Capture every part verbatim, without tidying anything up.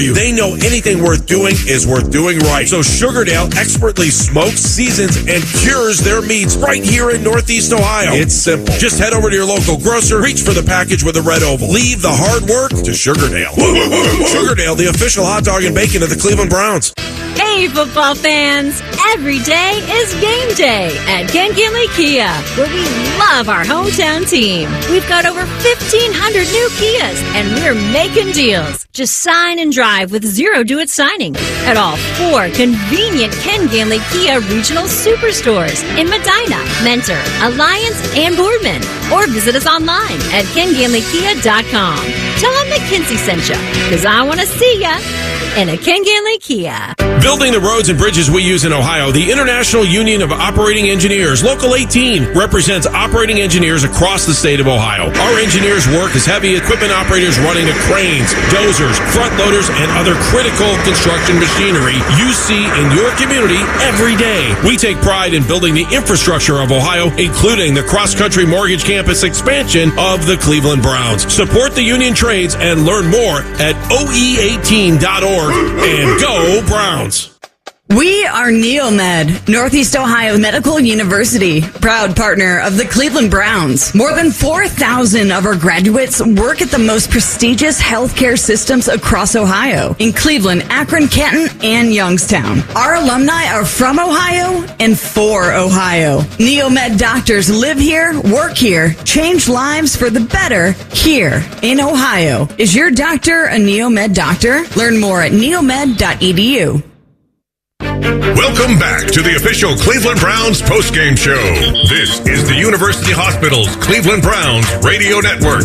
They know anything worth doing is worth doing right. So Sugardale expertly smokes, seasons, and cures their meats right here in Northeast Ohio. It's simple. Just head over to your local grocer, reach for the package with a red oval. Leave the hard work to Sugardale. Sugardale, the official hot dog and bacon of the Cleveland Browns. Hey, football fans! Every day is game day at Ken Kinley Kia, where we love our hometown team. We've got over fifteen hundred new Kias, and we're making deals. Just sign and drive with zero do-it signing at all four convenient Ken Ganley Kia regional superstores in Medina, Mentor, Alliance, and Boardman. Or visit us online at ken ganley kia dot com. Tell them that Kinsey sent you, because I want to see ya in a Ken Ganley Kia. Building the roads and bridges we use in Ohio, the International Union of Operating Engineers, Local eighteen, represents operating engineers across the state of Ohio. Our engineers work as heavy equipment operators running the cranes, dozers, front loaders, and other critical construction machinery you see in your community every day. We take pride in building the infrastructure of Ohio, including the cross-country mortgage campus expansion of the Cleveland Browns. Support the union trades and learn more at O E eighteen dot org, and go Browns. We are Neomed, Northeast Ohio Medical University, proud partner of the Cleveland Browns. More than four thousand of our graduates work at the most prestigious healthcare systems across Ohio, in Cleveland, Akron, Canton, and Youngstown. Our alumni are from Ohio and for Ohio. Neomed doctors live here, work here, change lives for the better here in Ohio. Is your doctor a Neomed doctor? Learn more at neomed dot e d u. Welcome back to the official Cleveland Browns postgame show. This is the University Hospital's Cleveland Browns radio network.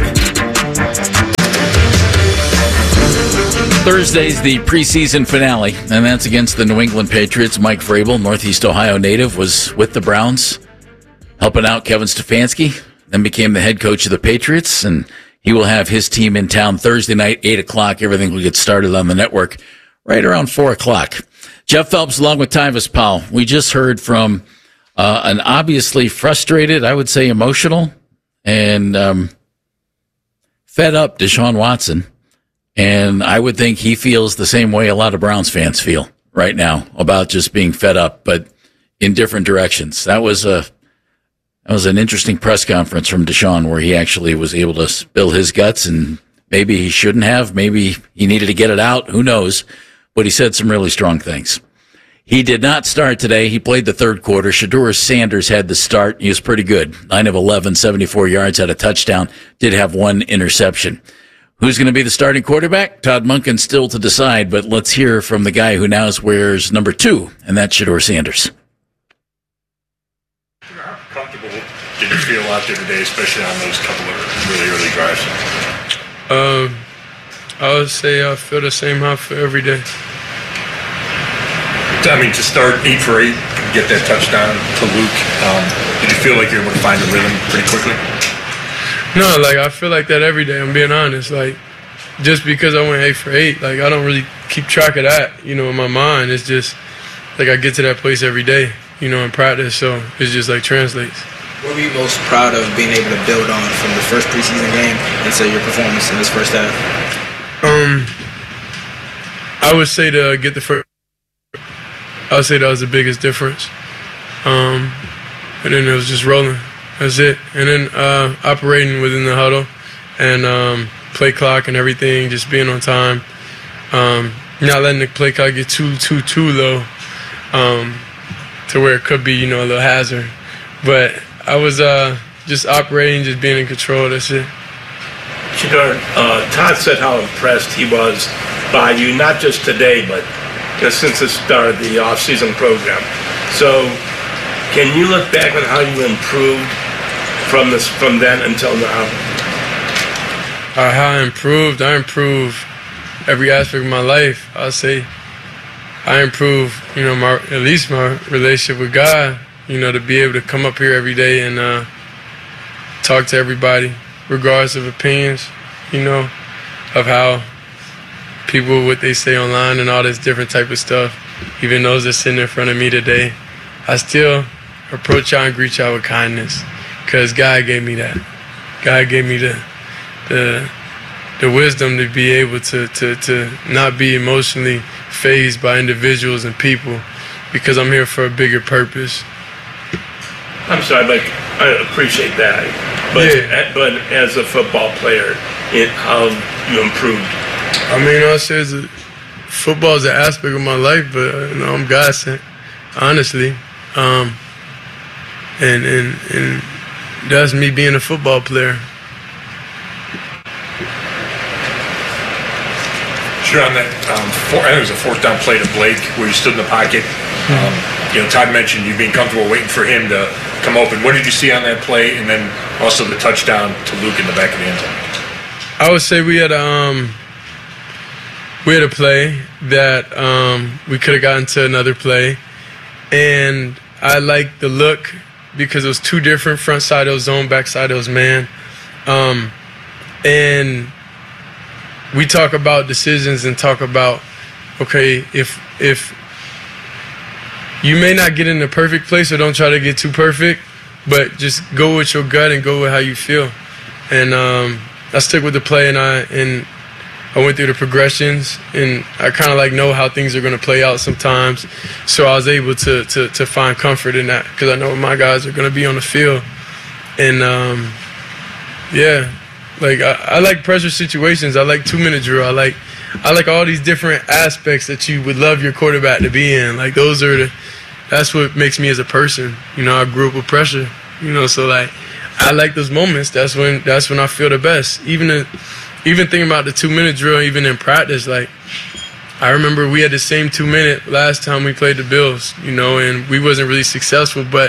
Thursday's the preseason finale, and that's against the New England Patriots. Mike Vrabel, Northeast Ohio native, was with the Browns, helping out Kevin Stefanski, then became the head coach of the Patriots, and he will have his team in town Thursday night, eight o'clock. Everything will get started on the network right around four o'clock. Jeff Phelps along with Tyvis Powell. We just heard from uh, an obviously frustrated, I would say emotional, and um, fed up Deshaun Watson. And I would think he feels the same way a lot of Browns fans feel right now about just being fed up, but in different directions. That was a that was an interesting press conference from Deshaun where he actually was able to spill his guts, and maybe he shouldn't have. Maybe he needed to get it out. Who knows? But he said some really strong things. He did not start today. He played the third quarter. Shedeur Sanders had the start. He was pretty good. nine of eleven, seventy-four yards, had a touchdown, did have one interception. Who's going to be the starting quarterback? Todd Monken still to decide, but let's hear from the guy who now wears number two, and that's Shedeur Sanders. How comfortable did you feel out there today, especially on those couple of really early drives? Um, I would say I feel the same how I feel every day. I mean, to start eight for eight, get that touchdown to Luke, um, did you feel like you were able to find a rhythm pretty quickly? No, like, I feel like that every day, I'm being honest. Like, just because I went eight for eight, like, I don't really keep track of that, you know, in my mind. It's just, like, I get to that place every day, you know, in practice, so it's just, like, translates. What were you most proud of being able to build on from the first preseason game into your performance in this first half? Um, I would say to get the first, I would say that was the biggest difference. Um, and then it was just rolling. That's it. And then uh, operating within the huddle and um, play clock and everything, just being on time. Um, not letting the play clock get too, too, too low um, to where it could be, you know, a little hazard. But I was uh, just operating, just being in control. That's it. Shedeur, uh, Todd said how impressed he was by you, not just today, but just since the start of the off-season program. So, can you look back on how you improved from this from then until now? Uh, how I improved? I improved every aspect of my life. I'll say I improved, you know, my at least my relationship with God. You know, to be able to come up here every day and uh, talk to everybody, regardless of opinions, you know, of how people, what they say online and all this different type of stuff. Even those that sitting in front of me today, I still approach y'all and greet y'all with kindness because God gave me that. God gave me the, the the wisdom to be able to, to, to not be emotionally fazed by individuals and people, because I'm here for a bigger purpose. I'm sorry, but I appreciate that. But Yeah. but as a football player, it, how you improved? I mean, I say is football is an aspect of my life, but uh, you know, I'm God sent, honestly. Um, and, and, and that's me being a football player. Sure, on that, um, four, I think it was a fourth down play to Blake where you stood in the pocket. Um, you know, Todd mentioned you being comfortable waiting for him to come open. What did you see on that play? And then also the touchdown to Luke in the back of the end zone. I would say we had a, um, we had a play that um, we could have gotten to another play, and I liked the look because it was two different, front side of the zone, back side of his man, um, and we talk about decisions and talk about, okay, if if you may not get in the perfect place, so don't try to get too perfect, but just go with your gut and go with how you feel. And um, I stick with the play, and I and I went through the progressions, and I kind of like know how things are going to play out sometimes. So I was able to to, to find comfort in that because I know my guys are going to be on the field, and um, yeah. Like I, I like pressure situations. I like two-minute drill. I like, I like all these different aspects that you would love your quarterback to be in. Like those are the, that's what makes me as a person. You know, I grew up with pressure. You know, so like, I like those moments. That's when that's when I feel the best. Even the, even thinking about the two-minute drill, even in practice, like I remember we had the same two-minute last time we played the Bills. You know, and we wasn't really successful, but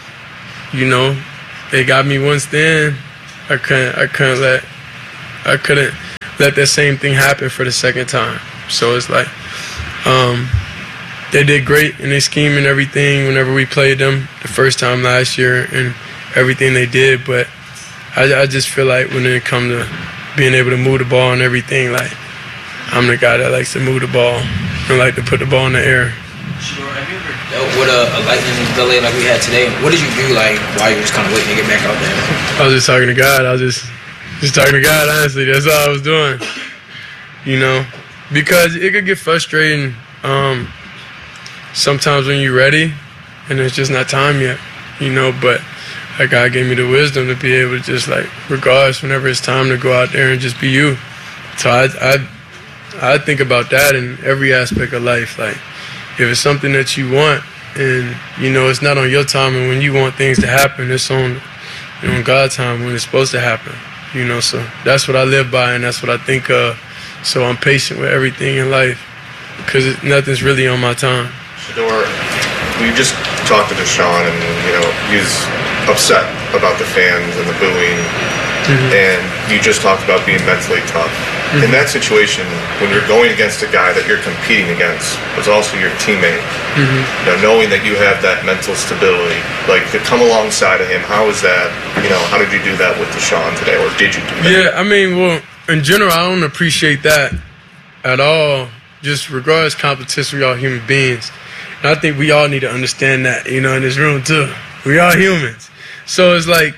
you know, they got me one stand. I couldn't, I couldn't let, I couldn't let that same thing happen for the second time. So it's like, um, they did great in their scheme and everything whenever we played them the first time last year and everything they did. But I, I just feel like when it comes to being able to move the ball and everything, like I'm the guy that likes to move the ball and like to put the ball in the air. Sure. Have you ever dealt with a, a lightning delay like we had today? What did you do, like, while you were just kind of waiting to get back out there? I was just talking to God. I was just, just talking to God, honestly. That's all I was doing. You know, because it could get frustrating um, sometimes when you're ready and it's just not time yet, you know, but like God gave me the wisdom to be able to just, like, regardless, whenever it's time to go out there and just be you. So I, I, I think about that in every aspect of life, like, if it's something that you want and, you know, it's not on your time and when you want things to happen, it's on, you know, on God's time when it's supposed to happen, you know. So that's what I live by and that's what I think of. So I'm patient with everything in life because nothing's really on my time. Shedeur, we just talked to Deshaun and, you know, he was upset about the fans and the booing. Mm-hmm. And you just talked about being mentally tough. Mm-hmm. In that situation, when you're going against a guy that you're competing against, who's also your teammate, mm-hmm. you know, knowing that you have that mental stability, like to come alongside of him, how was that? You know, how did you do that with Deshaun today, or did you do that? Yeah, I mean, well, in general, I don't appreciate that at all. Just regardless of competition, we all human beings. And I think we all need to understand that, you know, in this room too. We are humans. So it's like,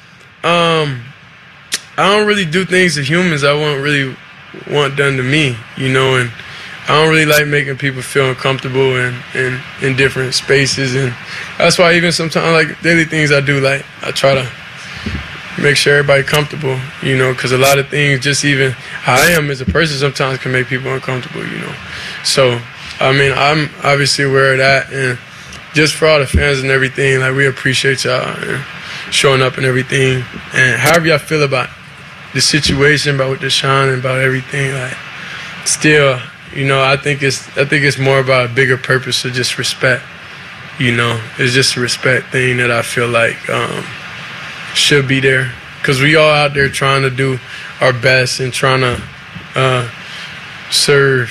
um, I don't really do things to humans I won't really want done to me, you know, and I don't really like making people feel uncomfortable in, in, in different spaces. And that's why even sometimes, like, daily things I do, like, I try to make sure everybody comfortable, you know, because a lot of things, just even how I am as a person sometimes can make people uncomfortable, you know. So, I mean, I'm obviously aware of that, and just for all the fans and everything, like, we appreciate y'all and showing up and everything. And however y'all feel about the situation, about with Deshaun and about everything, like, still, you know, I think it's I think it's more about a bigger purpose of just respect, you know. It's just a respect thing that I feel like um, should be there, because we all out there trying to do our best and trying to uh, serve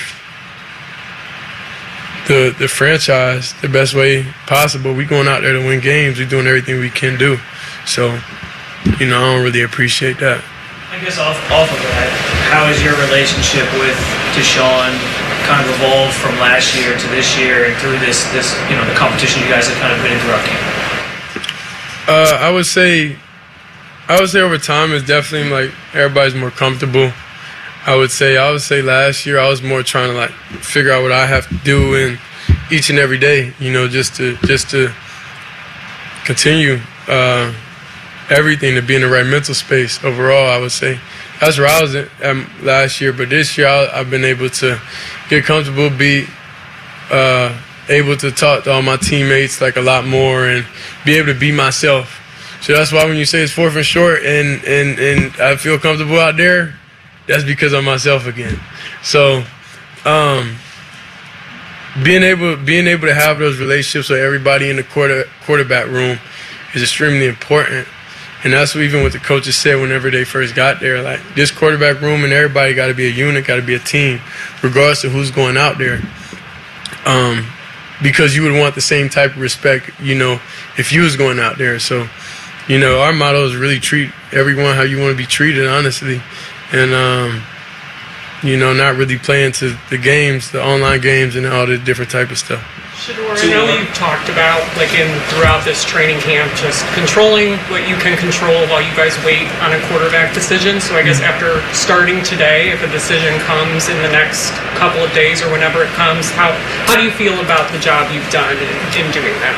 the the franchise the best way possible. We going out there to win games. We're doing everything we can do. So, you know, I don't really appreciate that. I guess off off of that, how has your relationship with Deshaun kind of evolved from last year to this year and through this this you know the competition you guys have kind of been in throughout camp? Uh, I would say, I would say over time it's definitely like everybody's more comfortable. I would say I would say last year I was more trying to like figure out what I have to do in each and every day, you know, just to just to continue uh, everything to be in the right mental space overall. I would say that's where I was at, um, last year, but this year I, I've been able to get comfortable, be uh, able to talk to all my teammates like a lot more, and be able to be myself. So that's why when you say it's fourth and short, and and and I feel comfortable out there, that's because I'm myself again. So, um, being able being able to have those relationships with everybody in the quarter quarterback room is extremely important, and that's what even what the coaches said whenever they first got there. Like, this quarterback room and everybody got to be a unit, got to be a team, regardless of who's going out there. Um, because you would want the same type of respect, you know, if you was going out there. So, you know, our motto is really treat everyone how you want to be treated, honestly. And, um, you know, not really playing to the games, the online games and all the different type of stuff. Shedeur, I know you've talked about, like, in throughout this training camp, just controlling what you can control while you guys wait on a quarterback decision. So I guess after starting today, if a decision comes in the next couple of days or whenever it comes, how how do you feel about the job you've done in, in doing that?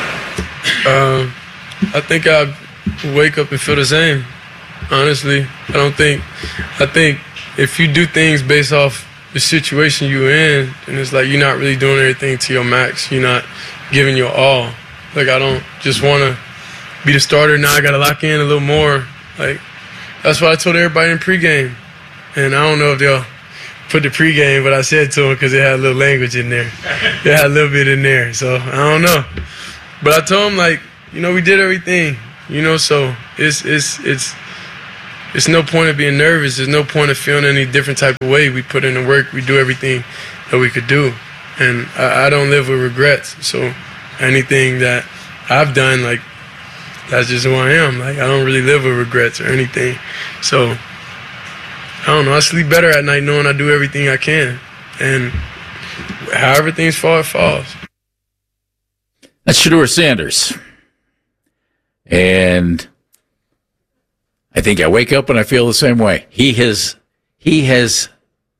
Um, I think I wake up and feel the same, honestly. I don't think, I think if you do things based off the situation you're in, and it's like you're not really doing everything to your max, you're not giving your all. Like, I don't just want to be the starter. Now I got to lock in a little more. Like, that's what I told everybody in pregame. And I don't know if they'll put the pregame, but I said to them because they had a little language in there. They had a little bit in there, so I don't know. But I told them, like, you know, we did everything, you know, so it's it's it's it's no point of being nervous. There's no point of feeling any different type of way. We put in the work. We do everything that we could do. And I, I don't live with regrets. So anything that I've done, like, that's just who I am. Like, I don't really live with regrets or anything. So, I don't know. I sleep better at night knowing I do everything I can. And however things fall, it falls. That's Shedeur Sanders. And I think I wake up and I feel the same way. He has he has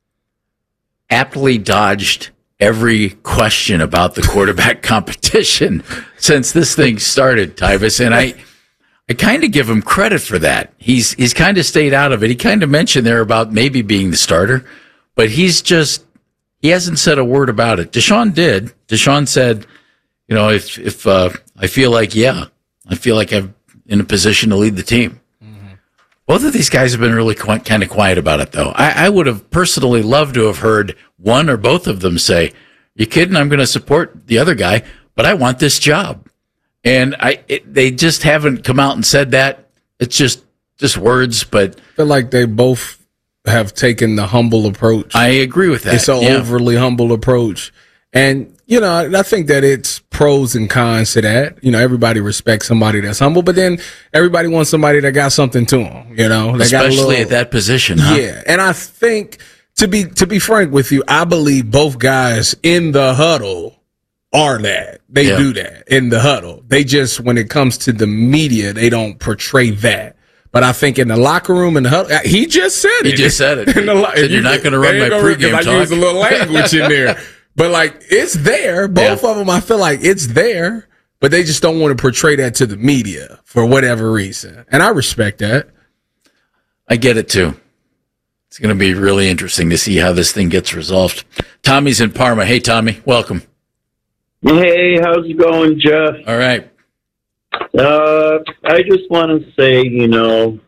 aptly dodged every question about the quarterback competition since this thing started, Tyvis, and I I kind of give him credit for that. He's he's kind of stayed out of it. He kind of mentioned there about maybe being the starter, but he's just he hasn't said a word about it. Deshaun did. Deshaun said, you know, if if uh, I feel like yeah, I feel like I'm in a position to lead the team. Both of these guys have been really quite, kind of quiet about it, though. I, I would have personally loved to have heard one or both of them say, "You kidding? I'm going to support the other guy, but I want this job." And I, it, they just haven't come out and said that. It's just just words, but I feel like they both have taken the humble approach. I agree with that. It's an yeah. overly humble approach, and you know, I think that it's pros and cons to that. You know, everybody respects somebody that's humble, but then everybody wants somebody that got something to them, you know. They Especially got a little, at that position, huh? Yeah, and I think, to be to be frank with you, I believe both guys in the huddle are that. They yeah. do that in the huddle. They just, when it comes to the media, they don't portray that. But I think in the locker room, in the huddle, he just said He it. He just said it. In the, he said, you're not going to run my pregame talk. I used a little language in there. But, like, it's there. Both yeah. of them, I feel like it's there. But they just don't want to portray that to the media for whatever reason. And I respect that. I get it, too. It's going to be really interesting to see how this thing gets resolved. Tommy's in Parma. Hey, Tommy. Welcome. Hey, how's it going, Jeff? All right. Uh, I just want to say, you know,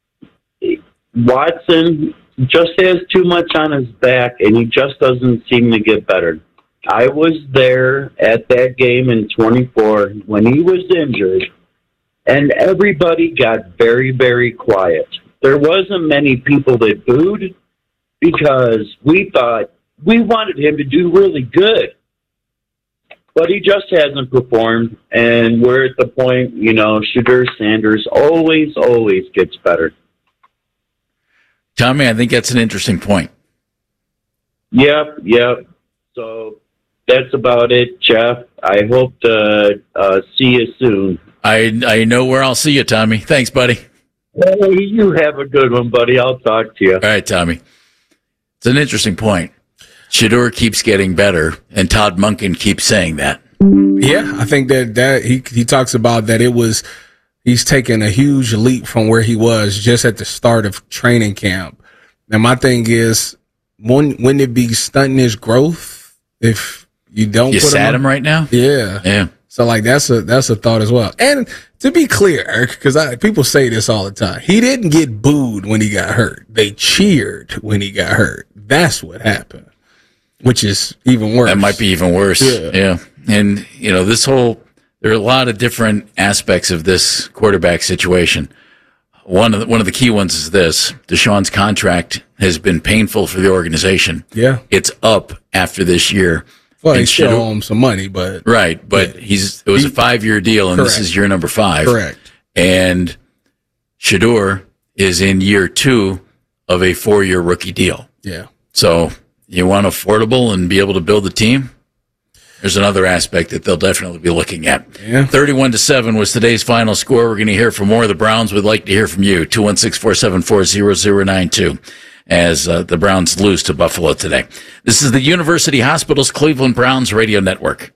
Watson just has too much on his back, and he just doesn't seem to get better. I was there at that game in twenty-four when he was injured, and everybody got very, very quiet. There wasn't many people that booed because we thought we wanted him to do really good. But he just hasn't performed, and we're at the point, you know, Shedeur Sanders always, always gets better. Tommy, I think that's an interesting point. Yep, yep. So that's about it, Jeff. I hope to uh, see you soon. I I know where I'll see you, Tommy. Thanks, buddy. Hey, you have a good one, buddy. I'll talk to you. All right, Tommy. It's an interesting point. Shedeur keeps getting better, and Todd Monken keeps saying that. Yeah, I think that, that he he talks about that it was he's taken a huge leap from where he was just at the start of training camp. Now, my thing is, wouldn't, wouldn't it be stunting his growth if you don't you put sat him, him right now? Yeah. Yeah. So, like, that's a that's a thought as well. And to be clear, because people say this all the time, he didn't get booed when he got hurt. They cheered when he got hurt. That's what happened, which is even worse. That might be even worse. Yeah. yeah. And, you know, this whole, there are a lot of different aspects of this quarterback situation. One of the, one of the key ones is this. Deshaun's contract has been painful for the organization. Yeah. It's up after this year. Well, they And still Shedeur- owe him some money, but Right, but yeah. he's it was He- a five-year deal, and Correct. this is year number five. Correct. And Shedeur is in year two of a four-year rookie deal. Yeah. So you want affordable and be able to build a team? There's another aspect that they'll definitely be looking at. Yeah. thirty-one to seven was today's final score. We're going to hear from more of the Browns. We'd like to hear from you. two one six, four seven four, zero zero nine two as uh, the Browns lose to Buffalo today. This is the University Hospitals Cleveland Browns Radio Network.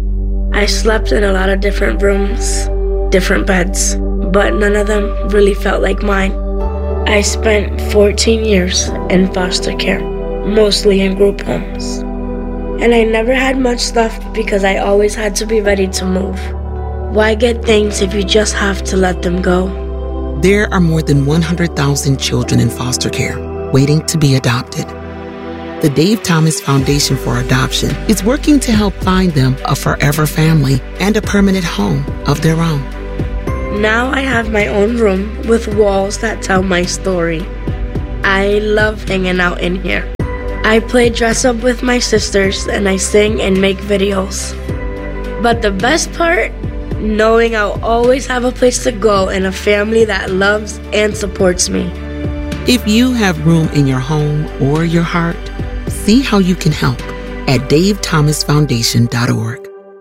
I slept in a lot of different rooms, different beds, but none of them really felt like mine. I spent fourteen years in foster care, mostly in group homes. And I never had much left because I always had to be ready to move. Why get things if you just have to let them go? There are more than one hundred thousand children in foster care waiting to be adopted. The Dave Thomas Foundation for Adoption is working to help find them a forever family and a permanent home of their own. Now I have my own room with walls that tell my story. I love hanging out in here. I play dress up with my sisters and I sing and make videos. But the best part, knowing I'll always have a place to go and a family that loves and supports me. If you have room in your home or your heart, see how you can help at dave thomas foundation dot org.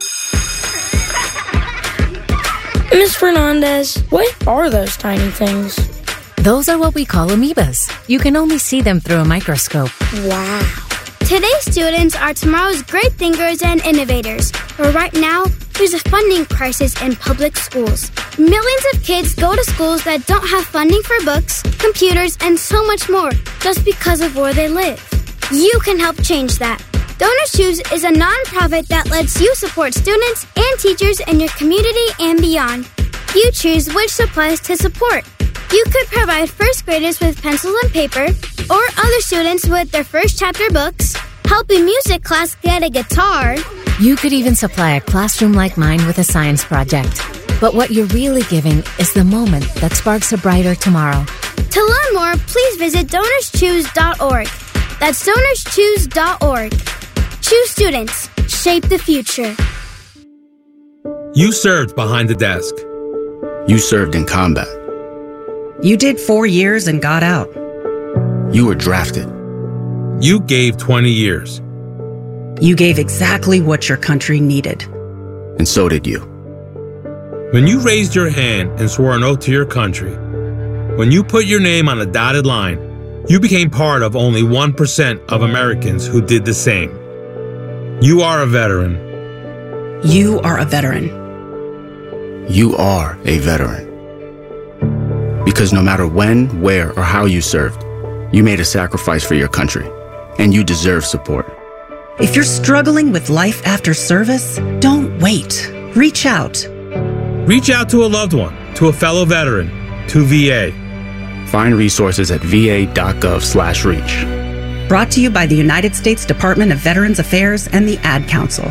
Miz Fernandez, what are those tiny things? Those are what we call amoebas. You can only see them through a microscope. Wow. Today's students are tomorrow's great thinkers and innovators. But right now, there's a funding crisis in public schools. Millions of kids go to schools that don't have funding for books, computers, and so much more just because of where they live. You can help change that. Donors Choose is a nonprofit that lets you support students and teachers in your community and beyond. You choose which supplies to support. You could provide first graders with pencils and paper, or other students with their first chapter books, help a music class get a guitar. You could even supply a classroom like mine with a science project. But what you're really giving is the moment that sparks a brighter tomorrow. To learn more, please visit donors choose dot org. That's donors choose dot org. Choose students. Shape the future. You served behind the desk. You served in combat. You did four years and got out. You were drafted. You gave twenty years. You gave exactly what your country needed. And so did you. When you raised your hand and swore an oath to your country, when you put your name on a dotted line, you became part of only one percent of Americans who did the same. You are a veteran. You are a veteran. You are a veteran. Because no matter when, where, or how you served, you made a sacrifice for your country, and you deserve support. If you're struggling with life after service, don't wait. Reach out. Reach out to a loved one, to a fellow veteran, to V A. Find resources at va.gov slash reach. Brought to you by the United States Department of Veterans Affairs and the Ad Council.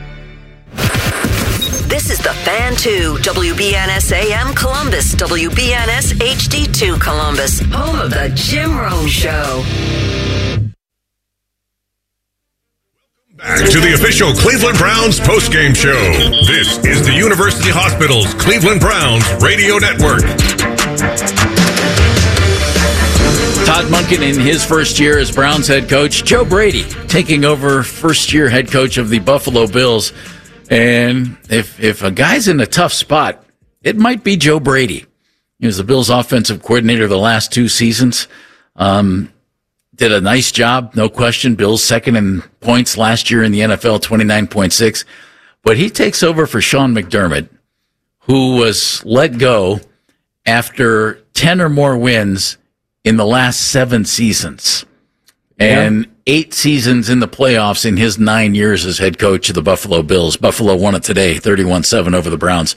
This is the Fan two, W B N S A M Columbus, W B N S H D two Columbus, home of the Jim Rome Show. Back to the official Cleveland Browns postgame show. This is the University Hospitals Cleveland Browns Radio Network. Todd Monken in his first year as Browns head coach. Joe Brady taking over first-year head coach of the Buffalo Bills. And if if a guy's in a tough spot, it might be Joe Brady. He was the Bills' offensive coordinator the last two seasons. Um, did a nice job, no question. Bills second in points last year in the N F L, twenty-nine point six. But he takes over for Sean McDermott, who was let go after ten or more wins in the last seven seasons. And yeah. eight seasons in the playoffs in his nine years as head coach of the Buffalo Bills. Buffalo won it today, thirty-one seven over the Browns.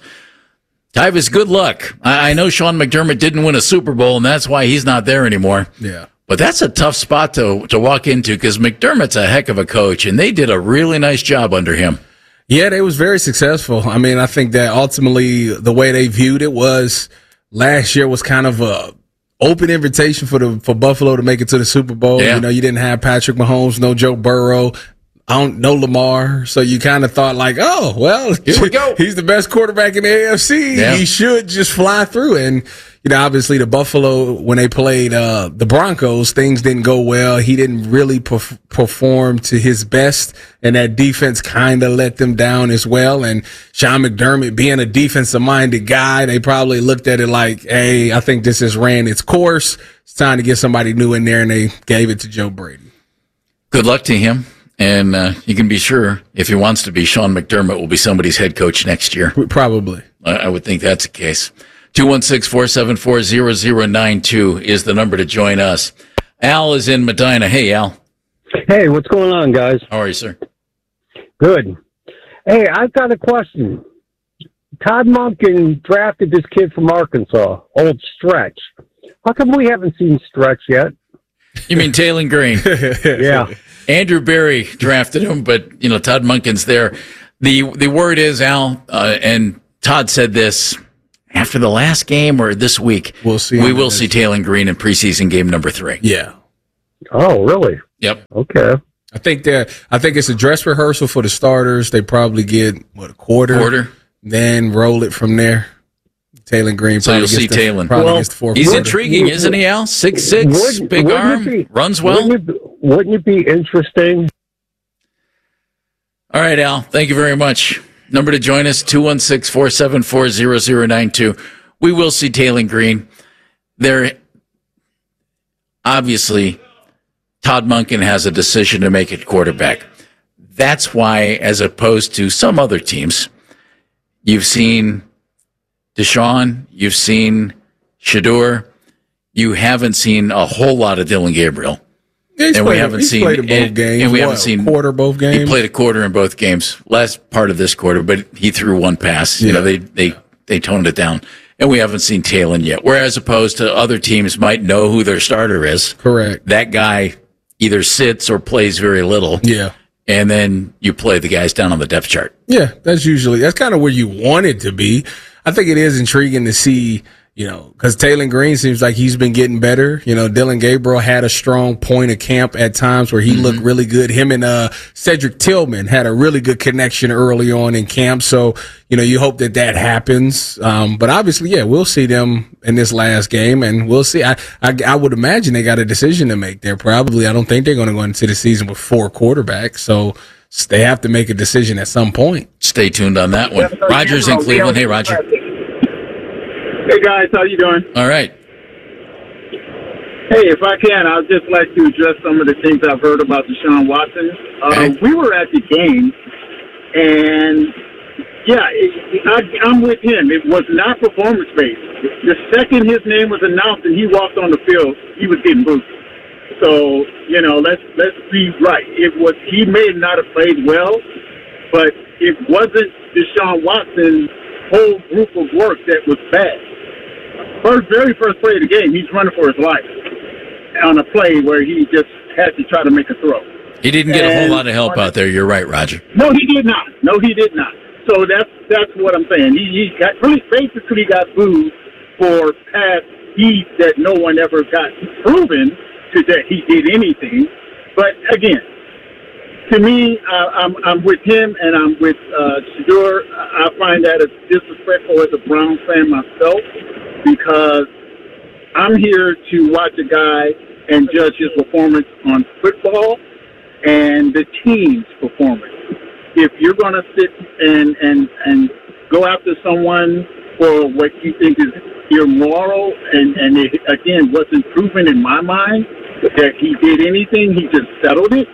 Tyvis, good luck. I, I know Sean McDermott didn't win a Super Bowl, and that's why he's not there anymore. Yeah. But that's a tough spot to to walk into because McDermott's a heck of a coach, and they did a really nice job under him. Yeah, they was very successful. I mean, I think that ultimately the way they viewed it was last year was kind of a open invitation for the for Buffalo to make it to the Super Bowl. Yeah. You know, you didn't have Patrick Mahomes, no Joe Burrow, I don't know Lamar, so you kind of thought like, oh, well, here we go. He's the best quarterback in the A F C. Yeah. He should just fly through. And, you know, obviously the Buffalo, when they played uh, the Broncos, things didn't go well. He didn't really perf- perform to his best, and that defense kind of let them down as well. And Sean McDermott, being a defensive-minded guy, they probably looked at it like, hey, I think this has ran its course. It's time to get somebody new in there, and they gave it to Joe Brady. Good luck to him. And uh, you can be sure, if he wants to be, Sean McDermott will be somebody's head coach next year. Probably. I, I would think that's the case. two one six, four seven four, zero zero nine two is the number to join us. Al is in Medina. Hey, Al. Hey, what's going on, guys? How are you, sir? Good. Hey, I've got a question. Todd Monken drafted this kid from Arkansas, Old Stretch. How come we haven't seen Stretch yet? You mean Taylor Green? Yeah. Andrew Berry drafted him, but, you know, Todd Monken's there. The the word is, Al, uh, and Todd said this after the last game or this week. We'll see. We will see Taylor Green in preseason game number three. Yeah. Oh, really? Yep. Okay. I think that I think it's a dress rehearsal for the starters. They probably get what a quarter, quarter, then roll it from there. Taylor Green. So you'll see Taylor. Well, he's quarter. intriguing, isn't he, Al? Six six, Would, big arm, be, runs well. Wouldn't it, wouldn't it be interesting? All right, Al. Thank you very much. Number to join us, two one six, four seven four, zero zero nine two. We will see Taylor Green. There, obviously, Todd Monken has a decision to make at quarterback. That's why, as opposed to some other teams, you've seen Deshaun, you've seen Shedeur, you haven't seen a whole lot of Dylan Gabriel. Yeah, and played, we haven't seen played both and, games. and we what, haven't seen quarter both games. He played a quarter in both games. Last part of this quarter, but he threw one pass. Yeah. You know, they they they toned it down. And we haven't seen Taylor yet. Whereas opposed to other teams might know who their starter is. Correct. That guy either sits or plays very little. Yeah. And then you play the guys down on the depth chart. Yeah, that's usually, that's kind of where you want it to be. I think it is intriguing to see, you know, because Taylor Green seems like he's been getting better. You know, Dylan Gabriel had a strong point of camp at times where he mm-hmm. looked really good. Him and uh, Cedric Tillman had a really good connection early on in camp. So, you know, you hope that that happens. Um, but obviously, yeah, we'll see them in this last game, and we'll see. I, I, I would imagine they got a decision to make there. Probably, I don't think they're going to go into the season with four quarterbacks. So they have to make a decision at some point. Stay tuned on that one. Roger's in Cleveland. Hey, Roger. Hey, guys. How you doing? All right. Hey, if I can, I'd just like to address some of the things I've heard about Deshaun Watson. Uh, Okay. We were at the game, and, yeah, it, I, I'm with him. It was not performance-based. The second his name was announced and he walked on the field, he was getting booed. So, you know, let's let's be right. It was he may not have played well, but it wasn't Deshaun Watson's whole group of work that was bad. First, very first play of the game, he's running for his life on a play where he just had to try to make a throw. He didn't get and a whole lot of help out there. You're right, Roger. No, he did not. No, he did not. So that's that's what I'm saying. He, he got really basically got booed for past deeds that no one ever got proven to that he did anything. But again, to me, uh, I'm I'm with him and I'm with uh, Shedeur. I find that as disrespectful as a Browns fan myself because I'm here to watch a guy and judge his performance on football and the team's performance. If you're going to sit and, and, and go after someone for what you think is immoral and, and it, again, wasn't proven in my mind, that he did anything. He just settled it.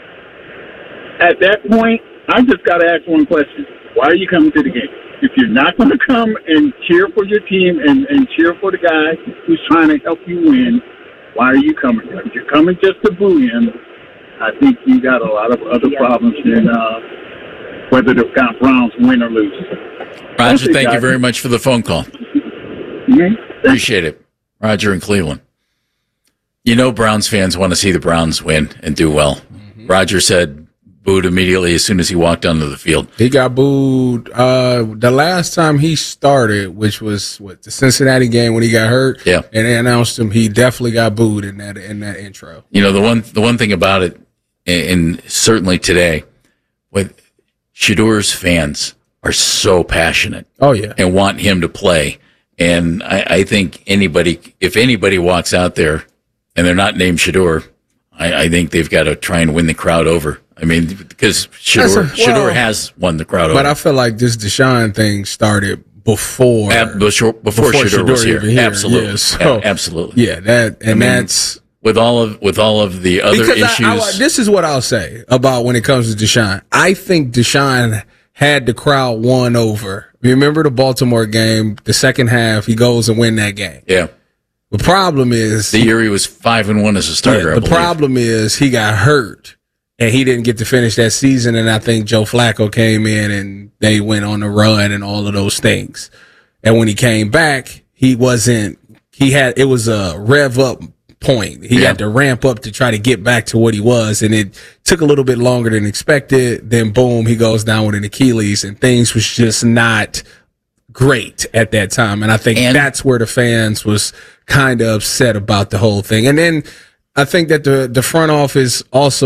At that point, I just got to ask one question. Why are you coming to the game? If you're not going to come and cheer for your team and, and cheer for the guy who's trying to help you win, why are you coming? If you're coming just to boo him, I think you got a lot of other problems than uh, whether the Browns win or lose. Roger, thank you very much for the phone call. Mm-hmm. Appreciate it. Roger in Cleveland. You know Browns fans want to see the Browns win and do well. Mm-hmm. Roger said booed immediately as soon as he walked onto the field. He got booed uh, the last time he started, which was what the Cincinnati game when he got hurt. Yeah, and they announced him. He definitely got booed in that in that intro. You know the one the one thing about it, and certainly today, with Shadour's fans are so passionate. Oh yeah, and want him to play. And I, I think anybody, if anybody walks out there and they're not named Shadour, I, I think they've got to try and win the crowd over. I mean, because Shadour, well, Shadour has won the crowd but over. I feel like this Deshaun thing started before Ab- before, before, before Shadour was here. here. Absolutely, Yeah, so, A- absolutely. Yeah, that and I mean, that's with all of with all of the other because issues. I, I, this is what I'll say about when it comes to Deshaun. I think Deshaun had the crowd won over. Remember the Baltimore game, the second half, he goes and win that game. Yeah. The problem is the year he was five and one as a starter. Yeah, I the problem is he got hurt and he didn't get to finish that season. And I think Joe Flacco came in and they went on a run and all of those things. And when he came back, he wasn't, he had, it was a rev up point. He yeah. had to ramp up to try to get back to what he was. And it took a little bit longer than expected. Then boom, he goes down with an Achilles and things was just not great at that time. And I think and, that's where the fans was kind of upset about the whole thing. And then I think that the, the front office also